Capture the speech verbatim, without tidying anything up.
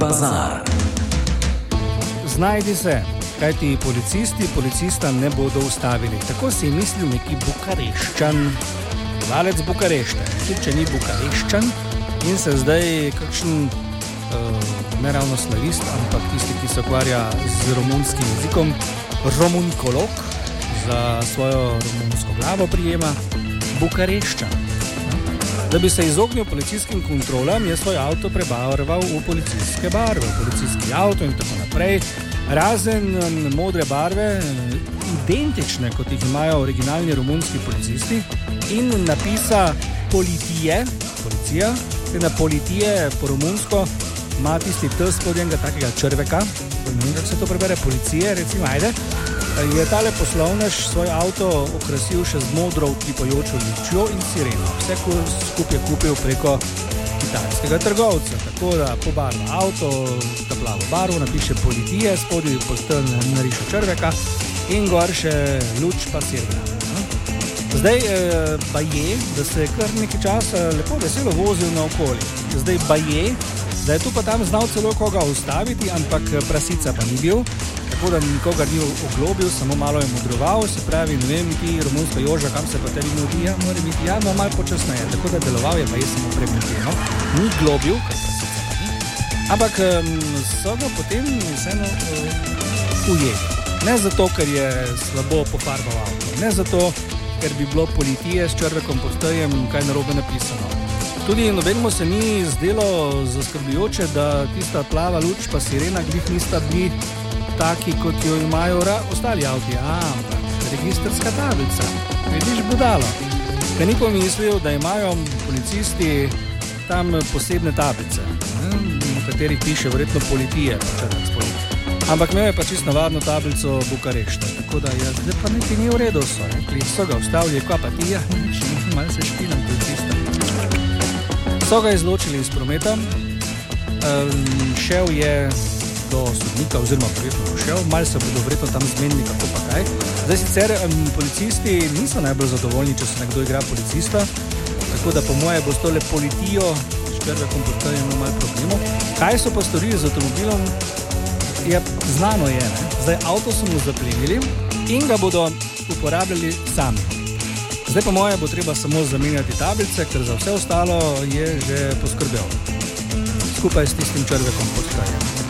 Bazar. Znajdi se, kaj ti policisti policista ne bodo ustavili. Tako si je mislil neki Bukareščan, valec Bukarešte, tudi če ni Bukareščan in se zdaj kakšen uh, ne ravno slavist, ampak tisti, ki se ukvarja z romunskim jezikom, romunikolog, za svojo romunsko glavo prijema Bukareščan. Da bi se izognil policijskim kontrolam, je svoj avto prebarval v policijske barve, v policijski avto in tako naprej. Razen modre barve, identične, kot jih imajo originalni romunski policisti, in napisa politije, policija, na politije po romunsko ima tisti T spodnjega takega črveka, ne vem, kako se to prebere, policije, recimo, ajde, je tale poslovnež svoj avto okrasil še z modro utripajočo lučjo in sireno. Vse skupaj je kupil preko kitajskega trgovca, tako da pobarva avto, ta plavo barvo, napiše politije, spodaj pod nariše črveka in gor še luč pa sirena. Zdaj pa je, da se je kar nekaj časa lepo veselo vozil naokoli. Zdaj pa je, da je tu pa tam znal celo koga ustaviti, ampak prasica pa ni bil, tako da nikogar ni oglobil, samo malo je modroval, se pravi, ne vem, ti romunska joža, kam se pa tebi nudi, ja, mora biti, ja, no, malo počasneje, tako da deloval je pa je samo premeteno, ni globil, kar prasica pa ni, ampak so ga potem vseeno uh, ujeli. Ne zato, ker je slabo pofarbal avto, ne zato, ker bi bilo politije s črvekom pod tejem kaj narobe napisano. Tudi nobenemu se ni zdelo zaskrbljujoče, da tista plava luč pa sirena glih nista bili taki, kot jo imajo ra- ostali avti. Ampak registrska tablica, vidiš budalo. Ker ni pomislil, da imajo policisti tam posebne tablice, na katerih piše verjetno politije, pa črvek spoli. Ampak imel je pa čisto navadno tablico Bukarešta, tako da je zdaj pa nekaj ni v redu, so rekli, so ga ustavili, kva pa ti, ja, nič, malo se špilam policista. So ga izločili iz prometa, um, šel je do sodnika, oziroma verjetno šel, malo se bodo verjetno tam zmenili, kako pa kaj. Zdaj sicer um, policisti niso najbolj zadovoljni, če se nekdo igra policista, tako da po moje bo s tole politijo, s črvekom pod tejem malo problemov. Kaj so pa storili z avtomobilom? Je, znano je, ne? Zdaj avto so mu zaplenili in ga bodo uporabljali sami. Zdaj pa moje bo treba samo zamenjati tablice, ker za vse ostalo je že poskrbel. Skupaj s tistim črvekom pod tejem.